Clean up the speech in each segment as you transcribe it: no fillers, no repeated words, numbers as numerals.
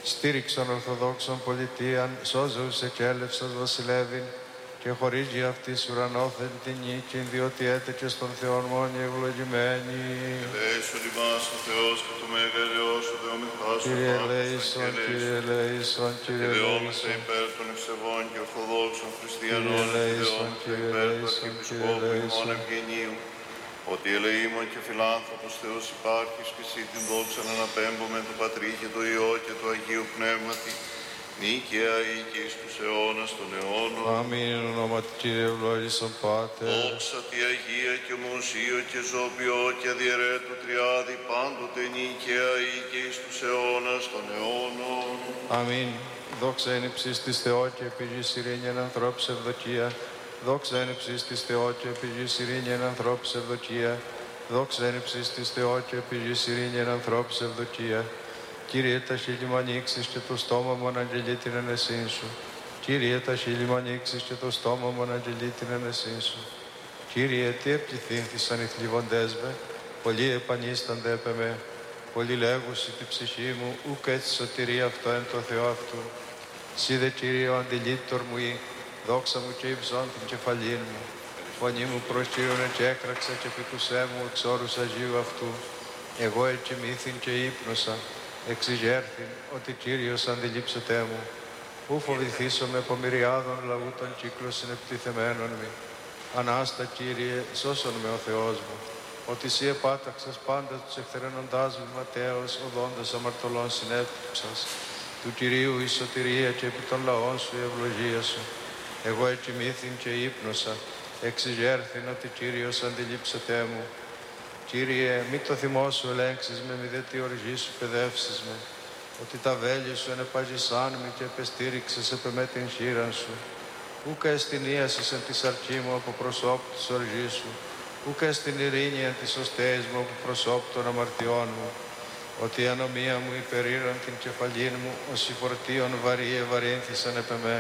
στήριξον Ορθοδόξων πολιτείαν, σώζεους εκέλευσας βασιλεύειν, και χωρίζει αυτής ουρανόθεν την νίκην, διότι έτεκε στον Θεόν μόνοι ευλογημένη. Ελέησον ημάς ο Θεός και το μέγα ελαιός ο Δεόμηθάς ο Κύριε Πάπας, ελέησον, Κύριε ελέησον, Κύριε Δεόμεθα ελέησον. υπέρ των ευσεβών και ορθοδόξων χριστιανών, Κύριε ελέησον, Δεόμεθα Κύριε υπέρ του ελέησον, Αρχιεπισκόπου Κύριε ημών ελέησον. Ευγενίου, ότι ελεήμων και φιλάνθρωπος Θεός υπάρχεις και εσύ την δόξα να αναπέμπουμε του Πατρί και του Υιό και του Αγίου Πνεύματι, νίκαια ή και εις τους αιώνας των αιώνων. Αμήν, ονόματι Κύριε ευλόγησον Πάτερ. Δόξα τη Αγία και ομοσίο και ζωοποιώ και αδιαιρέτου τριάδη πάντοτε νίκαια ή και εις τους αιώνας των αιώνων. Αμήν. Δόξα εν υψής της Θεό και επί γης ειρήνη εν ανθρώπους ευδοκία. Δόξα εν υψής της Θεό και επί γης ειρήνη εν ανθρώπους ευδοκία. Δόξα εν υψής της Θεό και επί γης ειρήνη εν ανθρώπους ευδοκία. Κύριε, τα χείλη μου ανοίξεις και το στόμα μου αναγγελεί την ενεσύν σου. Κύριε, τα χείλη μου ανοίξεις και το στόμα μου αναγγελεί την ενεσύν σου. Κύριε, τι επληθύνθησαν οι θλιβοντές με, πολλοί επανίστανται έπε με. Πολλοί λέγουσι τη ψυχή μου, ουκ έτσι σωτηρία αυτό εν το Θεό αυτού. Σύ δε Κύριε ο αντιλήττορ μου ή, δόξα μου και υψών την κεφαλήν μου. Φωνή μου προς Κύριον και έκραξα και πικουσέ μου εξ όρους Αγίου αυτού. Εγώ εκοιμήθην και ύπνωσα, εξηγέρθην ότι Κύριος αντιλήψετέ μου. Ου φοβηθήσω με από μυριάδων λαού των κύκλων συνεπτυθεμένων μη. Ανάστα Κύριε, σώσον με ο Θεός μου. Ότι εσύ επάταξας πάντα τους εχθρενοντάς βηματαίως, οδόντας αμαρτωλών συνέπτυψας. Του Κυρίου η σωτηρία και επί των λαών σου η ευλογία σου. Εγώ εκοιμήθην και ύπνωσα, εξηγέρθην ότι Κύριος αντιλήψετέ μου. Κύριε, μη το θυμό σου ελέγξεις με, μη δε τη οργή σου παιδεύσεις με. Ότι τα βέλη σου ενεπαγισάν με και επεστήριξες επ' με την χείραν σου. Ούκα εστινίασες εν τη σαρκή μου από προσώπου της οργής σου. Ούκα εστιν ειρήνη εν της οστέης μου από προσώπου των αμαρτιών μου. Ότι η ανομία μου υπερήραν την κεφαλήν μου, ως η φορτίον βαρύ ευαρύνθησαν επ' με.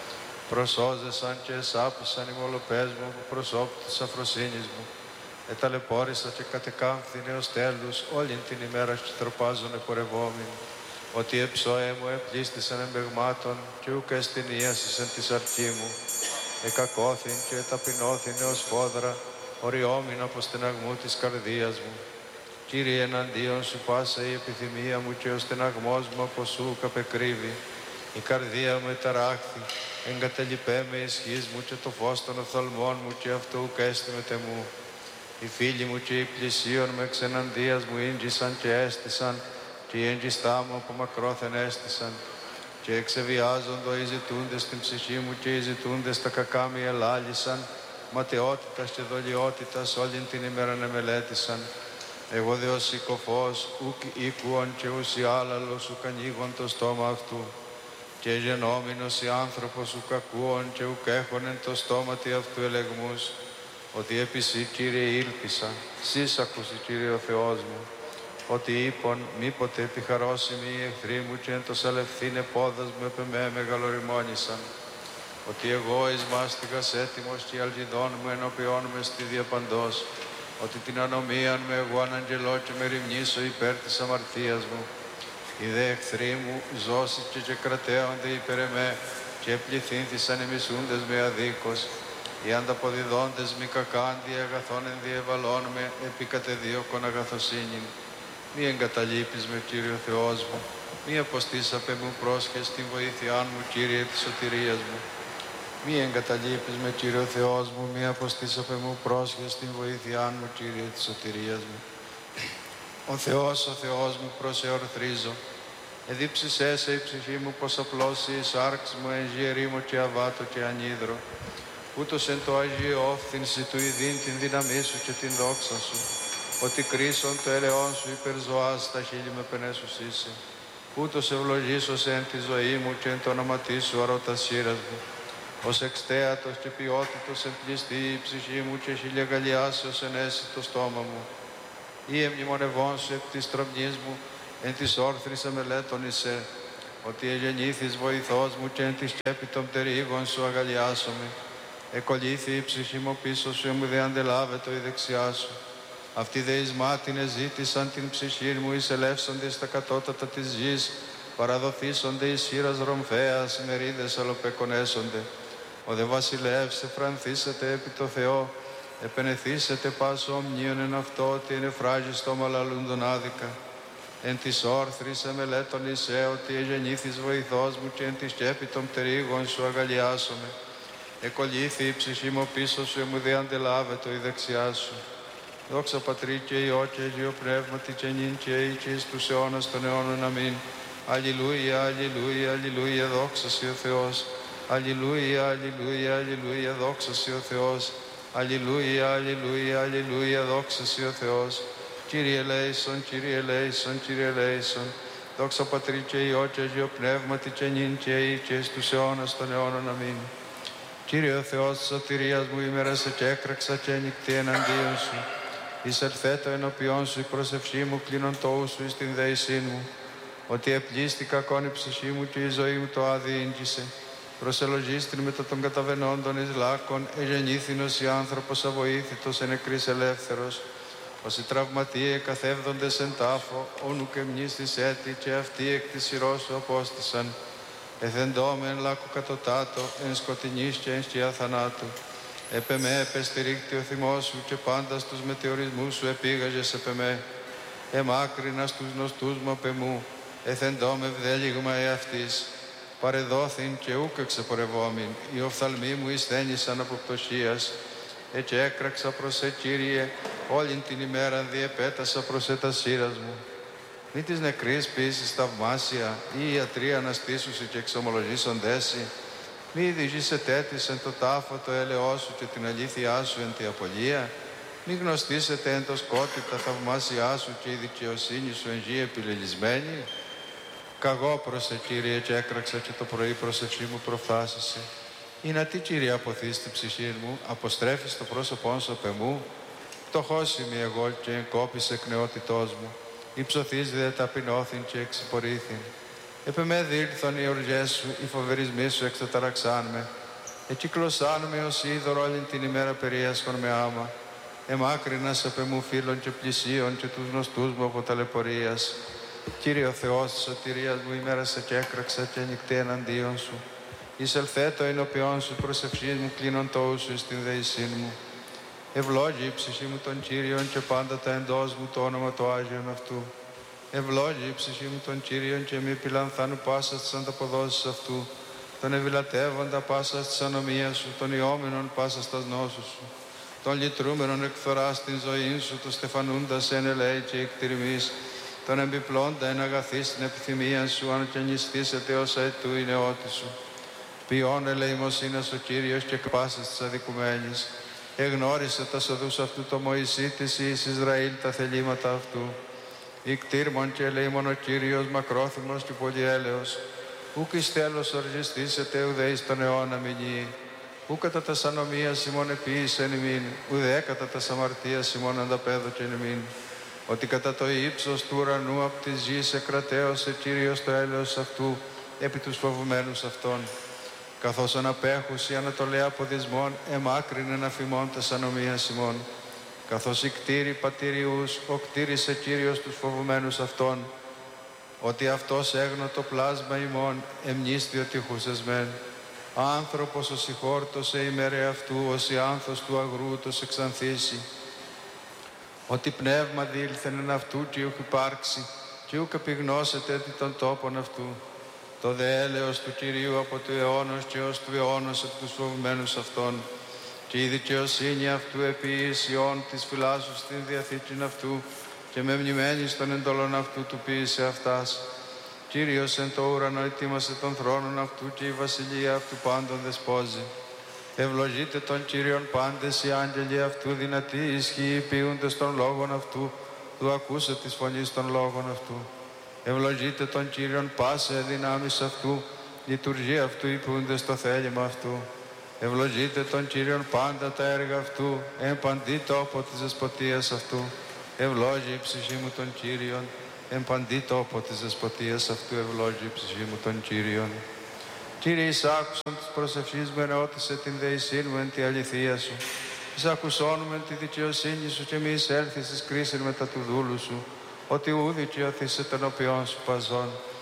Προσώζεσαν και εσάπησαν οι μολοπές μου από προσώπου της αφροσύνης μου. Εταλαιπώρησα και κατεκάμφθην έως τέλους όλην την ημέρα και τροπάζων επορευόμην. Ότι εψώε μου επλήστησαν εμπεγμάτων και ούκα εστινίασες εν τη σαρκή μου. Εκακώθην και εταπεινώθην έως φόδρα, οριόμην από στεναγμού της καρδίας μου. Κύριε, εναντίον σου πάσα η επιθυμία μου και ο στεναγμός μου από σου καπεκρύβει. Η καρδία μου εταράχθη, εγκαταλειπέ με ισχύς μου και το φως των οφθαλμών μου και αυτό ουκ έστιμετε μου. Οι φίλοι μου και οι πλησίον με εξεναντίας μου ίντζησαν και έστησαν και οι έντζιστά μου από μακρόθεν έστησαν. Και εξεβιάζοντο οι ζητούντες στην ψυχή μου και οι ζητούντες τα κακά μη ελάλησαν, ματαιότητας και δολιότητας όλην την ημέραν εμελέτησαν. Εγώ δε ως οικοφός, ουκ οίκουον και ουσι άλλαλος ουκ ανοίγον το στόμα αυτού. Και γενόμενος οι άνθρωπος ουκ ακούον και ουκ έχονεν το στόματι αυτού ελεγμούς. Ότι επί σύ, Κύριε, ήλπισα, σεις ακούσι, Κύριε ο Θεός μου. Ότι είπον, μήποτε επιχαρώσιμοι οι εχθροί μου και εν το σαλευθύνε πόδας μου επ' με μεγαλοριμόνησαν. Ότι εγώ εις μάστιγας έτοιμος και αλγιδών μου ενώπιόν με στη διαπαντός. Ότι την ανομίαν με εγώ αναγγελώ και με ρημνήσω υπέρ της αμαρτίας μου. Οι δε εχθροί μου ζώσει και κρατέονται υπέρ εμέ και πληθύνθησαν οι μισούντες με αδίκως. Οι ανταποδιδόντες μη κακάντι αγαθών ενδιεβαλών με επί κατεδίωκον αγαθοσύνην. Μη εγκαταλείπεις με, Κύριο Θεός μου, μη αποστήσαπε μου πρόσχες την βοήθειάν μου, Κύριε, της σωτηρίας μου. Μη εγκαταλείπεις με, Κύριο Θεός μου, μη αποστήσαπε μου πρόσχες την βοήθειάν μου, Κύριε, της σωτηρίας μου. Ο Θεός μου, προς εορθρίζω. Εδίψησέ σε η ψυχή μου πως απλώσει η σάρξ μου εν γερήμο και αβάτο και ανίδρο. Ούτως εν το Αγίο όφθηνση του ειδήν την δύναμή σου και την δόξα σου. Ότι κρίσον το ελαιόν σου υπερζωάς τα χείλη με πενέσους είσαι. Ούτως ευλογήσωσε εν τη ζωή μου και εν το όνοματί σου αρώτα σύρας μου. Ως εξτέατος και ποιότητος εμπληστεί η ψυχή μου και χιλιαγαλιάσεως ενέσει το στόμα μου. Ή εμνημονευών σου επ' της τρομνής μου, εν της όρθρης αμελέτων εισέ. Ότι εγεννήθης βοηθός μου και εν της τσέπη των πτερίγων σου αγαλιάσομαι. Εκολύθη η ψυχή μου πίσω σου, μου δε αντελάβετο η δεξιά σου. Αυτοί δε εις μάτιν εζήτησαν την ψυχή μου, εισελεύσονται στα κατώτατα της γης, παραδοθήσονται εις χείρας ρομφέας, μερίδες αλλοπεκονέσονται. Ο δε βασιλεύς εφρανθήσετε επί το Θεό, επενεθήσετε πάσο ομνίων εν αυτό, ότι εν εφράγιστο μαλαλούντον άδικα. Εν της όρθρης εμελέτων εισέ, ότι εγεννήθης βοηθός μου, και εν της σκέπη των πτερίγων σου αγαλιάσομαι. Εκολύθη η ψυχή μου πίσω σου, μου δε αντελάβετο η δεξιά σου. Δόξα Πατρί και Υιό και Αγίο Πνεύματι και νυν και αεί και εις τους αιώνας των αιώνων. Αμήν. Αλληλούια, αλληλούια, αλληλούια, δόξα σοι ο Θεός. Αλληλούια, αλληλούια, αλληλούια, δόξα σοι ο Θεός. Αλληλούια, αλληλούια, αλληλούια, δόξα σοι ο Θεός. Κύριε ελέησον, Κύριε ελέησον, Κύριε ελέησον. Δόξα Πατρί και Υιό και Αγίο Πνεύματι και νυν και αεί και εις τους αιώνας των αιώνων. Αμήν. Κύριε ο Θεός της σωτηρίας μου, ημέρα σε και έκραξα και νυχτή εναντίον σου. Εισελθέτω ενώπιόν σου η προσευχή μου, κλείνον το ου σου εις την δέησή μου. Ότι επλήστη κακόν η ψυχή μου και η ζωή μου το άδει ίγκυσε. Προσελογίστην μετά των καταβαινόντων εις λάκων, εγεννήθηνος η άνθρωπος αβοήθητος εν νεκρής ελεύθερος. Όσοι τραυματίε καθεύδοντες εν τάφο, όνου και μνήστης έτη, και αυτοί εκ της σειρός σου απόστησαν. Εθεντώμε εν λάκου κατωτάτω, εν σκοτεινής και εν σκιά θανάτου. Επ' με επεστηρίχτη ο θυμός σου, και πάντα στους μετεωρισμούς σου επήγαγες επ' με. Εμάκρινα στους γνωστούς μου απ' εμού, εθεντώμε βδέλιγμα εαυτής. Παρεδόθην και ούκ εξεπορευόμην, οι οφθαλμοί μου εισθένησαν από πτωσίας. Έτσι έκραξα προς Κύριε, όλην την ημέραν διεπέτασα προς τα σύρας μου. Μη της νεκρής ποιήσεις θαυμάσια, ή ιατροί αναστήσουσι και εξομολογήσοντέσι. Μη διηγήσε τέτοις εν το τάφο το έλεό σου και την αλήθειά σου εν τη απολία. Μη γνωστήσετε εν το σκότι τα θαυμάσια σου και η δικαιοσύνη σου εν γη επιλελισμένη. Καγώ προς Κύριε, και έκραξα και το πρωί προσευχή μου προφθάσισε. Ή να τι, Κύριε, αποθείς την ψυχή μου, αποστρέφεις το πρόσωπόν σου απ' εμού. Πτωχός είμαι εγώ και εγκόπης εκ νεότητός μου. Υψωθείς δε ταπεινώθην και εξυπορήθην. Επ' με δήλθον οι οργές σου, οι φοβερισμοί σου εξαταραξάν με. Εκυκλωσάν με ως είδωρ όλην την ημέρα περίασχον με άμα. Εμάκρυνας απ' εμού φίλων και πλησίων και τους γνωστούς μου από ταλαιπωρίας. Κύριε ο Θεός της σωτηρίας μου, ημέρα σε και έκραξα και νυχτή εναντίον σου. Εισελθέτω ενώπιόν σου προσευχής μου, κλείνον το ου σου εις την δεησήν μου. Ευλόγη η ψυχή μου των Κύριων και πάντα τα εντός μου το όνομα το Άγιον αυτού. Ευλόγη η ψυχή μου των Κύριων και μη πιλανθάνου πάσα στις ανταποδόσεις αυτού. Τον ευηλατεύοντα πάσα στις ανομίας σου, τον ιόμενον πάσα στας νόσους σου. Τον λυτρούμενον εκθοράς την ζωή σου, το στεφανούντας εν ελέη και εκτιρμής. Τον εμπιπλώντα εν αγαθή στην επιθυμία σου, αν και νηστήσετε ως αετού η νεότη σου. Ποιόν ελεημοσύνας ο Κύριος και πάσης της αδικουμένης. Εγνώρισε τα σοδούς αυτού το Μωυσή της εις Ισραήλ τα θελήματα αυτού. Ικτήρμον και ελεήμον ο Κύριος μακρόθυμος και πολυέλεος. Ούκ εις τέλος οργιστήσετε ουδέ εις τον αιώνα μηνύει. Ούκ κατά τας ανομίας ημών επίησεν ημίν, ουδέ κατά τας αμαρτίας ημών ανταπέδοκεν ημίν. Ότι κατά το ύψος του ουρανού απ' της γης εκρατέωσε Κύριος το έλεος αυτού επί τους φοβουμένους αυτών. Καθώς αναπέχους η ανατολέα αποδυσμών, εμάκρυνεν αφημών τας ανομίας ημών. Καθώς οι κτήροι πατηριούς, ο κτήρισε Κύριος τους φοβουμένους αυτών. Ότι αυτός έγνω το πλάσμα ημών, εμνίσθιο τυχούσες μεν. Άνθρωπος ως ηχόρτωσε ημέρε αυτού, ως η άνθος του αγρού τους εξανθήσει. Ότι πνεύμα δήλθεν εν αυτού και ούκ υπάρξει, και ούκ επιγνώσετε ότι των τόπων αυτού. Το δε έλεος του Κυρίου από του αιώνος και ως του αιώνος από τους φοβουμένους αυτών. Και η δικαιοσύνη αυτού επί Ισιών της φυλάσσου στην διαθήκην αυτού, και με μνημένης των εντολών αυτού του ποιήσε αυτάς. Κύριος εν το ουρανό ετοίμασε τον θρόνον αυτού, και η βασιλεία αυτού πάντων δεσπόζει. Ευλογείτε τον Κύριον πάντες οι άγγελοι αυτού, δυνατοί ισχύοι ποιούντες των λόγων αυτού, του ακούσε της φωνής των λόγων αυτού. Ευλογείτε τον Κύριον πάσε δυνάμεις αυτού, λειτουργία αυτού υπούντες το θέλημα αυτού. Ευλογείτε τον Κύριον πάντα τα έργα αυτού, εν παντή τόπο της δεσποτείας αυτού. Ευλόγη η ψυχή μου τον Κύριον, εν παντή τόπο της δεσποτείας αυτού. Ευλόγη η ψυχή μου τον Κύριον. Κύριε, εις άκουσον της προσευχής μου, ενώτισε την δεησήν μου εν τη αληθεία σου. Εις ακουσόν μου εν τη δικαιοσύνη σου, και μη εισέλθεις εις κρίσιν μετά του δούλου σου, ότι ου δικαιωθείς ενώπιόν σου παζών.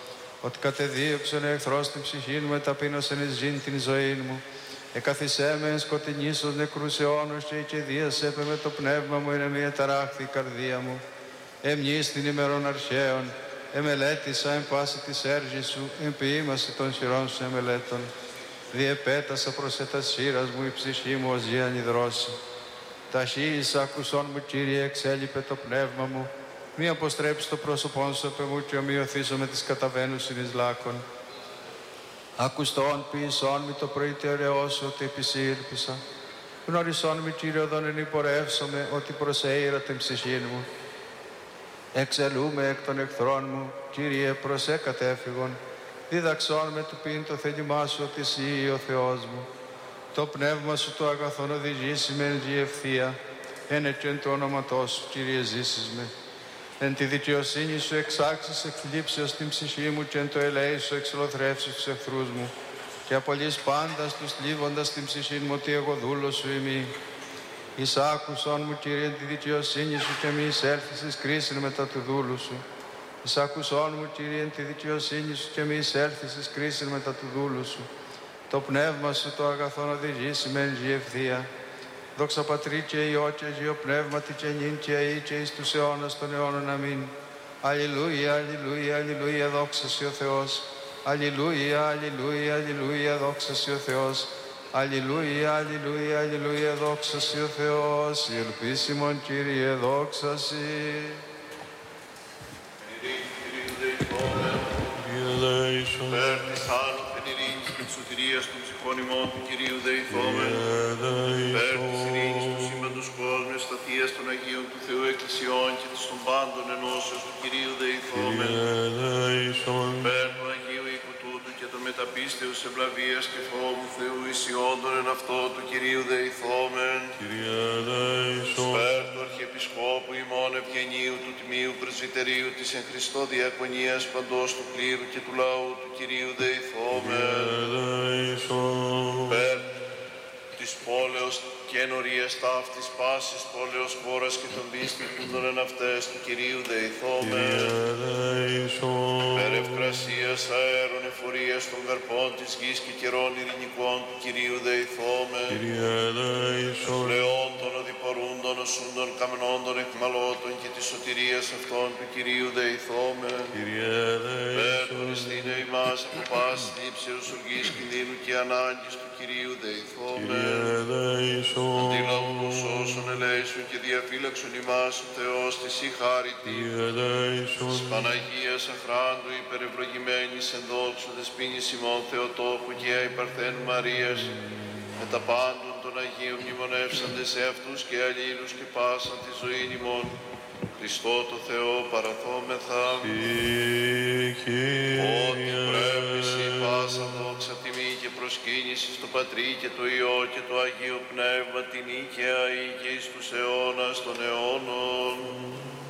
ότι κατεδίωξον εχθρός την ψυχήν μου, εταπείνωσεν εις ζήν την ζωήν μου. Εκαθισέ με εν σκοτεινής ως νεκρούς αιώνους και η κηδείας έπε με το πνεύμα μου, είναι μία ταράχθη η καρδία μου. Εμνείς την ημερών αρχαίων, εμελέτησα εν πάση της έργης σου, εμποίημαση των χειρών σου εμελέτων. Διεπέτασα προς ετας σύρας μου, η ψυχή μου ως γη δρόση. Ταχύης άκουσόν μου, Κύριε, εξέλιπε το πνεύμα μου. Μη αποστρέψει το πρόσωπόν σου απ' εμού και ομοιωθήσω με τις καταβαίνουσιν εις λάκων. Ακουστόν ποιησόν μη το προητεραιό σου, ότι επισύρπησα. Γνωρισόν μη, Κύριε, οδόν ενυπορεύσομαι, ότι προσέειρα την ψυχήν μου. Εξελούμε εκ των εχθρών μου, Κύριε, προσέ κατέφυγον. Δίδαξόν με του πίν το θέλημά σου, ότι εσύ ο Θεός μου. Το πνεύμα σου το αγαθόν οδηγήσει με εν γη ευθεία. Ένεκεν το όνοματό σου, Κύριε, ζήσεις με. Εν τη δικαιοσύνη σου εξάξεις εκ θλίψεως την ψυχή μου και εν το ελέη σου εξολοθρεύσεις τους εχθρούς μου. Και απολύς πάντας τους θλίβοντας την ψυχή μου, ότι εγώ δούλος σου ημί. Εις άκουσον μου, Κύριε, εν τη δικαιοσύνη σου και μη εισέλθεις εις κρίσιν μετά του δούλου σου. Εις άκουσον μου, Κύριε, εν τη δικαιοσύνη σου και μη εισέλθεις εις κρίσιν μετά του δούλου σου. Το πνεύμα σου το αγαθόν οδηγήσει με εν γη ευθεία. Δόξα Πατρί και Υιό και Αγίο Πνεύματι και νυν και αεί και εις τους αιώνας των αιώνων. Αμήν. Αλληλούια, αλληλούια, αλληλούια, δόξα σοι ο Θεός. Αλληλούια, αλληλούια, αλληλούια, δόξα σοι ο Θεός. Αλληλούια, αλληλούια, αλληλούια, δόξα σοι ο Θεός. Η ελπίσιμον, Κύριε, δόξα σοι. Περ της άνωθεν ειρήνης και της σωτηρίας των ψυχών ημών του Κυρίου δεηθόμεν. Περ της ειρήνης του σύμπαντος κόσμου, ευσταθίας των Αγίων του Θεού Εκκλησιών και της των πάντων ενώσεως του Κυρίου δεηθόμεν. Περ του Αγίου οίκου τούτου και των μεταπίστεως ευλαβίας και φόβου Θεού ισιόντων εν αυτό του Κυρίου δεηθόμεν. Περ του Αρχιεπισκόπου ημών Ευγενίου του Τμείου Πρεσβυτερίου της εν Χριστώ Διακονίας παντός του κλήρου και του λαού του Κυρίου δεηθόμεν. Περ της πόλεως και ενορίας ταύτης πάσης πόλεως χώρας και των δύστιχων εν αυτές του Κυρίου δεηθόμεν. Περ ευκρασίας αέρων εφορίας των καρπών της γης και καιρών ειρηνικών του Κυρίου δεηθόμεν. Λεών των οδηπορούντων, οσούντων, καμνόντων, εκμαλώτων και της σωτηρίας αυτών του Κυρίου δεηθόμεν. Περ των εστίνε ημάς από πάσης λήψεως οργής κινδύνου και ανάγκης του Κυρίου δεηθόμεν. Αντιλαβούς όσων ελέησον και διαφύλαξον ημάς ο Θεός της η χάρητη. Της Παναγίας αχράντου υπερευλογημένης εν δόξου δεσποίνης ημών Θεοτόκου και αϊπαρθένου Μαρίας, με τα πάντων των Αγίων μνημονεύσαντες σε αυτούς και αλλήλους και πάσαν τη ζωήν ημών. Χριστό το Θεό παραθόμεθα. Ότι πρέπει σοι πάσα δόξα τιμή και προσκύνηση στο Πατρί και το Υιό και το Αγίο Πνεύμα την νίκαια ή και εις τους αιώνας των αιώνων.